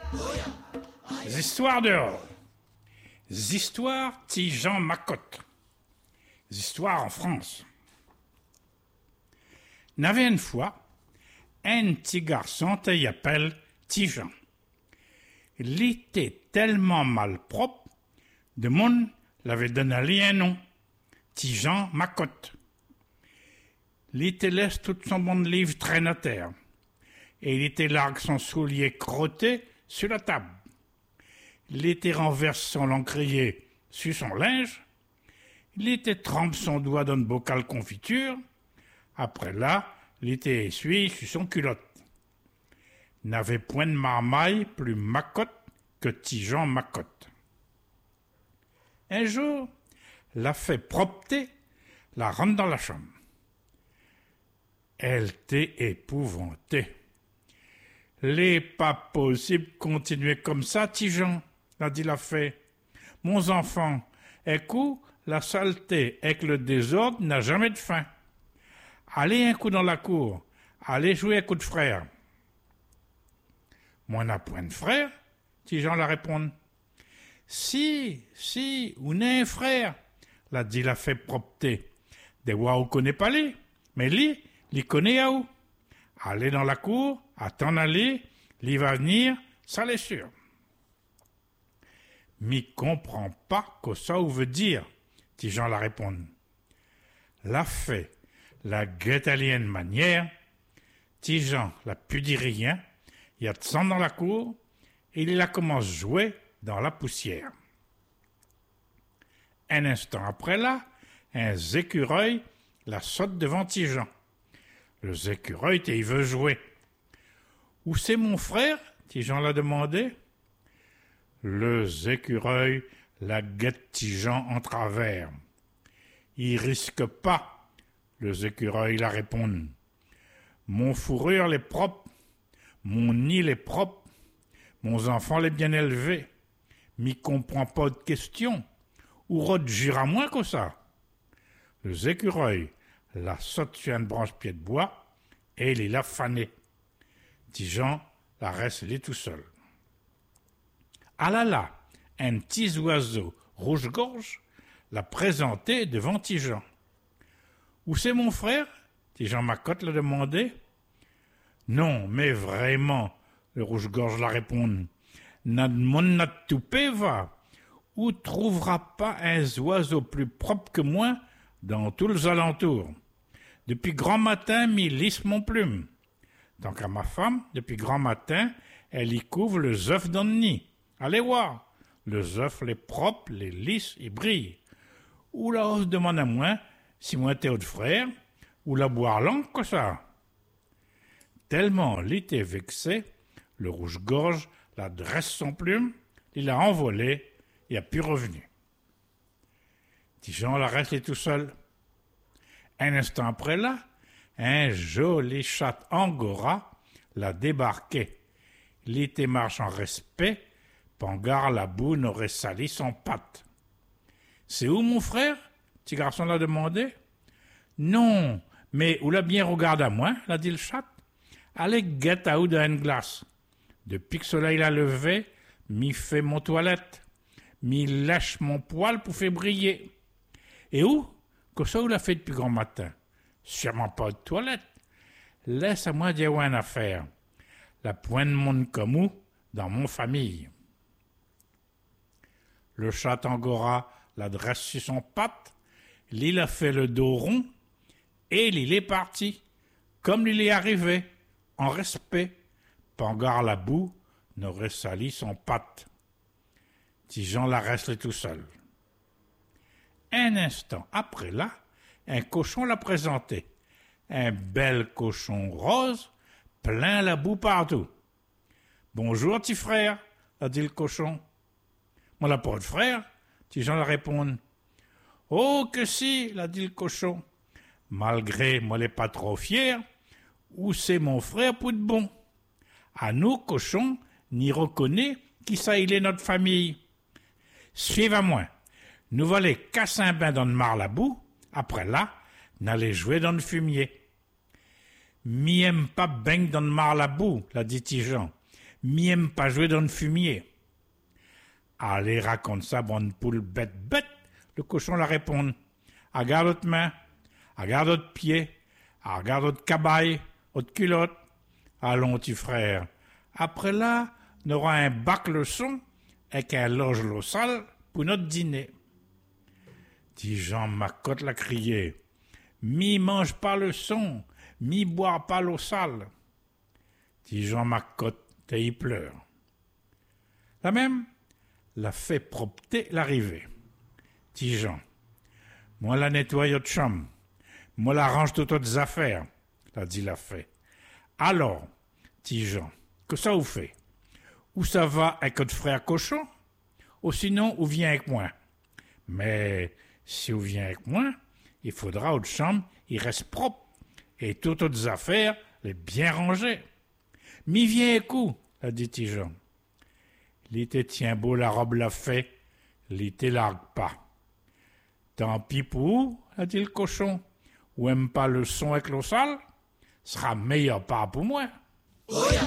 Histoires dehors. Histoires Tijan Macotte. Histoires en France. N'avait une fois un petit garçon qui appelle Tijan. Il était tellement malpropre, de monde l'avait donné un nom, Tijan Macotte. Il était laisse tout son bon livre traîner à terre, et il était largue son soulier crotté sur la table. Il était renverse son l'encrier sur son linge, il était trempe son doigt dans le bocal confiture, après là, il était essuyé sur son culotte. N'avait point de marmaille plus Macotte que Tijan Macotte. Un jour, l'a fait propter, la rentre dans la chambre. Elle était épouvantée. Les pas possible continuer comme ça, Tijan, l'a dit la fée. Mon enfant, écoute, la saleté avec le désordre n'a jamais de fin. Allez un coup dans la cour, allez jouer un coup de frère. Moi n'a point de frère, Tijan la répond. Si, ou n'est un frère, l'a dit la fée propter. Des wa ou connaît pas les, mais lui, l'y connaît à où. Allez dans la cour, attends aller, l'y va venir, ça l'est sûr. M'y comprend pas que ça ou veut dire, Tijan la répond. La fée, la guétalienne manière, Tijan la pudit rien, il y a de sang dans la cour, et il la commence à jouer dans la poussière. Un instant après là, un écureuil la saute devant Tijan. Le écureuil, il veut jouer. Où c'est mon frère? Tijan l'a demandé. Le écureuil la guette Tijan en travers. Il risque pas. Le écureuil la répond. Mon fourrure l'est propre, mon nid l'est propre, mon enfant l'est bien élevé. M'y comprend pas de question. Ou rôde jura moins que ça. Le écureuil la saute sur une branche pied de bois et il l'a fané. Tijan la reste là tout seul. Ah là, un petit oiseau rouge-gorge l'a présenté devant Tijan. Où c'est mon frère? Tijan Macotte l'a demandé. Non, mais vraiment, le rouge-gorge la répond. Mon toupé va. Où trouvera pas un oiseau plus propre que moi dans tous les alentours? Depuis grand matin, m'y lisse mon plume. Tant qu'à ma femme, depuis grand matin, elle y couvre les œufs dans le nid. Allez voir, les œufs, les propres, les lisses, ils brillent. Ou la hausse demande à moi, si moi t'es autre frère, ou la boire langue que ça. Tellement l'était vexé, le rouge-gorge la dresse son plume, il l'a envolé et a pu revenu. Tijan la resté tout seul. Un instant après là, un joli chat angora l'a débarqué. Il était marche en respect, Pangar la boue n'aurait sali son patte. C'est où mon frère? Petit garçon l'a demandé. Non, mais où l'a bien regardé à moi, l'a dit le chat. Allez guette à où dans une glace. Depuis que le soleil l'a levé, m'y fait mon toilette, m'y lèche mon poil pour faire briller. Et où? Que ça où l'a fait depuis grand matin? Sûrement pas de toilette. Laisse à moi dire une affaire. La pointe de monde comme où, dans mon famille. Le chat angora la dresse sur son patte, il a fait le dos rond, et il est parti, comme il est arrivé, en respect. Pangar la boue n'aurait sali son patte. Tijan la reste tout seul. Un instant après là, un cochon l'a présenté. Un bel cochon rose, plein la boue partout. Bonjour, petit frère, a dit le cochon. Moi, la pas de frère, Tijan la répond. Oh, que si, l'a dit le cochon. Malgré moi, les pas trop fier, où c'est mon frère pour de bon? À nous, cochon, n'y reconnaît qui ça il est notre famille. Suivez à moi. Nous voilà casser un bain dans le mar la boue, après là, n'allez jouer dans le fumier. Mi aime pas baigne dans le mar la boue, l'a dit Tijan. mi aime pas jouer dans le fumier. Allez, raconte ça, bonne poule bête. Le cochon la répond. Regarde votre main, regarde votre pied, regarde votre cabaye, votre culotte. Allons, petit frère. Après là, on aura un bac leçon et un loge l'eau sale pour notre dîner. Dit Jean Macotte l'a crié. Mi mange pas le son, mi boire pas l'eau sale. Dit Jean Macotte et il pleure. La même l'a fait propter l'arrivée. Dit Jean. Moi la nettoie de chambre. Moi la range toutes autres affaires, l'a dit la fée. Alors, dit Jean, que ça vous fait? Où ça va avec votre frère cochon? Ou sinon, où vient avec moi? Mais si vous vient avec moi, il faudra votre chambre, il reste propre. Et toutes autres affaires, les bien rangées. Mi vient avec où? A dit Jean. L'été tient beau la robe la fée, l'été largue pas. Tant pis pour vous, a dit le cochon. Ou aime pas le son avec l'eau sale? Sera meilleur pas pour moi. Oh yeah.